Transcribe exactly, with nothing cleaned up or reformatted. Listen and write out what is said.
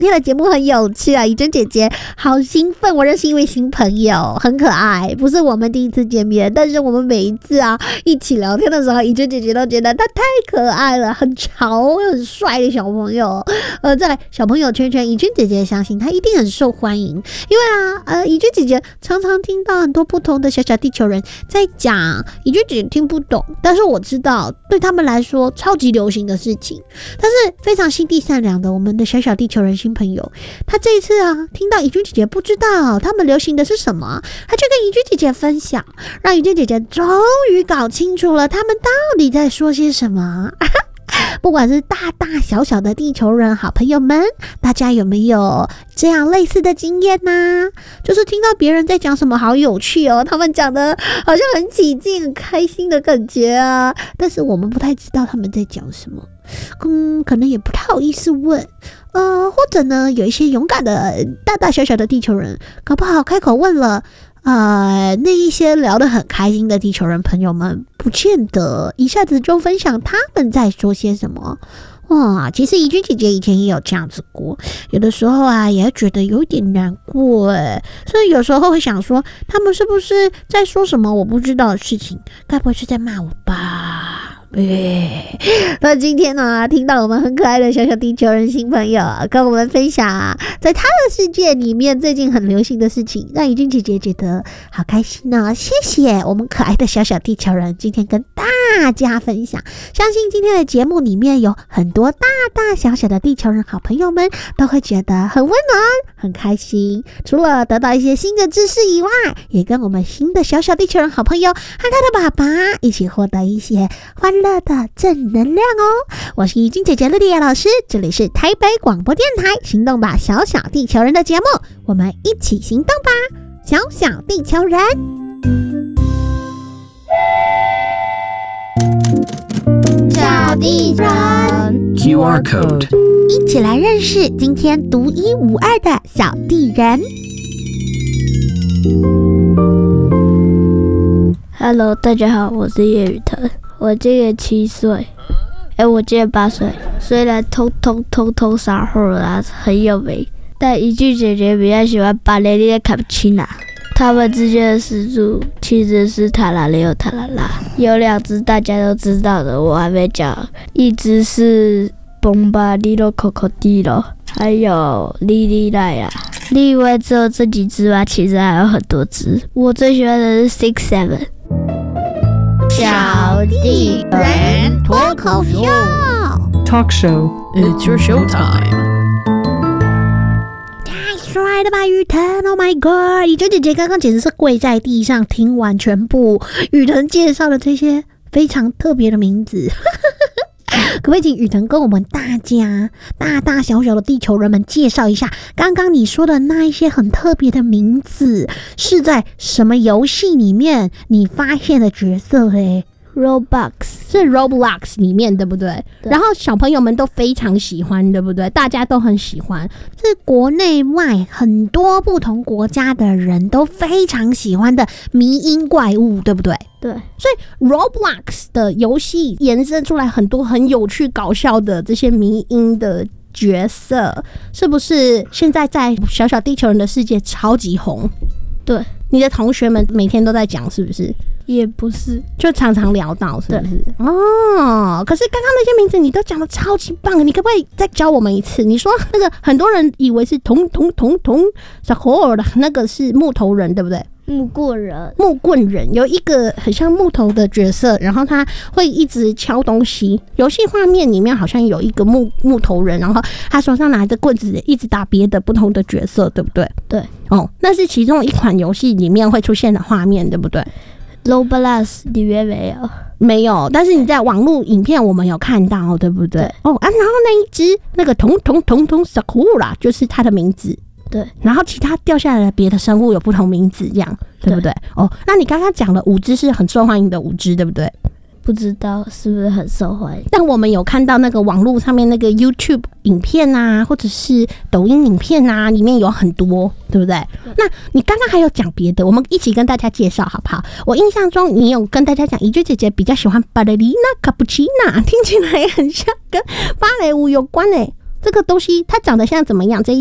今天的节目很有趣啊，怡珍姐姐好兴奋，我认识一位新朋友，很可爱，不是我们第一次见面，但是我们每一次啊一起聊天的时候，怡珍姐姐都觉得他太可爱了，很潮很帅的小朋友。呃，在小朋友圈圈，怡珍姐姐相信他一定很受欢迎，因为啊，呃，怡珍姐姐常常听到很多不同的小小地球人在讲，怡珍姐姐听不懂，但是我知道对他们来说超级流行的事情。但是非常心地善良的我们的小小地球人新朋友，他这一次啊，听到怡君姐姐不知道他们流行的是什么，他就跟怡君姐姐分享，让怡君姐姐终于搞清楚了他们到底在说些什么。不管是大大小小的地球人好朋友们，大家有没有这样类似的经验呢、啊？就是听到别人在讲什么好有趣哦，他们讲的好像很起劲很开心的感觉啊，但是我们不太知道他们在讲什么，嗯，可能也不太好意思问，呃，或者呢，有一些勇敢的大大小小的地球人，搞不好开口问了，呃，那一些聊得很开心的地球人朋友们，不见得一下子就分享他们在说些什么。哇，其实怡君姐姐以前也有这样子过，有的时候啊，也会觉得有点难过诶，所以有时候会想说，他们是不是在说什么我不知道的事情？该不会是在骂我吧？哎，那今天呢，听到我们很可爱的小小地球人新朋友跟我们分享在他的世界里面最近很流行的事情，让怡君姐姐觉得好开心哦！谢谢我们可爱的小小地球人今天跟大家分享，相信今天的节目里面有很多大大小小的地球人好朋友们都会觉得很温暖很开心，除了得到一些新的知识以外，也跟我们新的小小地球人好朋友和他的爸爸一起获得一些欢乐的正能量哦！我是怡君姐姐莉莉亚老师，这里是台北广播电台行动吧小小地球人的节目，我们一起行动吧，小小地球人。小地人 Q R code， 一起来认识今天独一无二的小地人。 Hello， 大家好，我是叶宇腾，我今年七岁，哎，我今年八岁。虽然通通通通撒货啦很有名，但怡君姐姐比较喜欢巴雷利的卡布奇娜。他们之间的始祖其实是塔拉雷欧塔拉拉，有两只大家都知道的，我还没讲，一只是崩巴利罗可可蒂罗，还有莉莉奈啊。另外只有这几只吗？其实还有很多只，我最喜欢的是 Six Seven。 小地人脱口秀 Talk show. It's your show time. 太帅了吧，雨腾 ！Oh my god！ 怡君姐姐刚刚简直是跪在地上听完全部雨腾介绍的这些非常特别的名字。可不可以请雨腾跟我们大家大大小小的地球人们介绍一下，刚刚你说的那一些很特别的名字是在什么游戏里面你发现的角色嘞？ Roblox 是 Roblox 里面对不对？ 对， 然后小朋友们都非常喜欢对不对？大家都很喜欢，是国内外很多不同国家的人都非常喜欢的迷因怪物对不对？ 对， 所以 Roblox 的游戏延伸出来很多很有趣搞笑的这些迷因的角色，是不是现在在小小地球人的世界超级红？ 对， 你的同学们每天都在讲是不是？ 也不是， 就常常聊到是不是？哦，可是刚刚那些名字你都讲得超级棒，你可不可以再教我们一次？你说那个很多人以为是铜铜铜铜小火的那个是木头人对不对？ 木棍人， 木棍人有一个很像木头的角色，然后他会一直敲东西。游戏画面里面好像有一个木木头人，然后他手上拿着棍子，一直打别的不同的角色，对不对？ 对， 哦，那是其中一款游戏里面会出现的画面，对不对？ Roblox 里面没有， 没有，但是你在网络影片我们有看到，对不对？ 对哦啊，然后那一只那个铜铜铜铜 Sakura 就是它的名字。 对， 然后其他掉下来的别的生物有不同名字，这样对不对？哦，那你刚刚讲了五只是很受欢迎的五只，对不对？ 不知道是不是很受欢迎。 但我们有看到那个网络上面那个 YouTube 影片啊，或者是抖音影片啊，里面有很多，对不对？对，那你刚刚还有讲别的，我们一起跟大家介绍好不好？我印象中你有跟大家讲，怡君姐姐比较喜欢巴雷丽娜卡布奇娜，听起来很像跟芭蕾舞有关诶、欸。 这个东西它长得像怎么样？这一